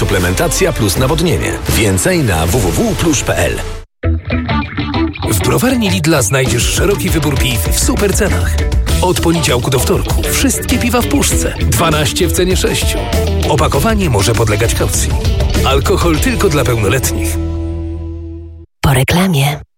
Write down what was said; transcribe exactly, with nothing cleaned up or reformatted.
suplementacja plus nawodnienie. Więcej na w w w kropka plusz kropka p l. W browarni Lidla znajdziesz szeroki wybór piw w super cenach. Od poniedziałku do wtorku wszystkie piwa w puszce. dwanaście w cenie sześciu. Opakowanie może podlegać kaucji. Alkohol tylko dla pełnoletnich. Po reklamie.